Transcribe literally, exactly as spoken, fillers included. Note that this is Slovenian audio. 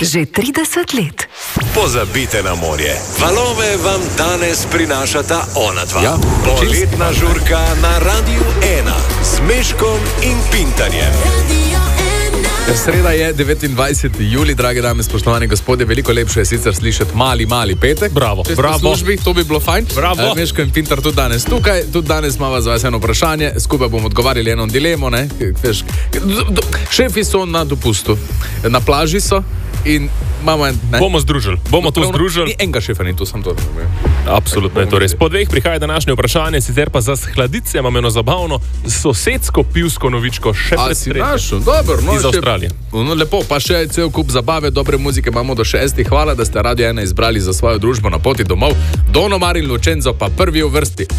Že trideset let. Pozabite na morje. Valove vam danes prinašata ona dva. Ja, Poletna žurka na Radiu ena s Meškom in Pintarjem. Sreda je devetindvajseti julij, drage dame, spoštovani gospodje, veliko lepše je sicer slišati mali, mali petek. Bravo, Če ste bravo. v službi, to bi bilo fajn. Bravo. E, Meško in Pintar tudi danes tukaj, tudi danes imamo za vas eno vprašanje, skupaj bomo odgovarjali eno dilemo, ne, veš, do, do, šefi so na dopustu, na plaži so in imamo en, ne. Bomo združili, bomo to Pravno, združili. Ni enega šefa, ni tu, sem to. Absolutno je to res. Po dveh prihaja današnje vprašanje, sicer pa za skladice imamo eno zabavno sosedsko pivsko novičko, še A pred si tretjo. našel, dobro, no, Iz še- Avstralije. No, lepo, pa še cel kup zabave, dobre muzike imamo do šestih. Hvala, da ste Radio ena izbrali za svojo družbo na poti domov. Donomar in Lučenzo pa prvi v vrsti.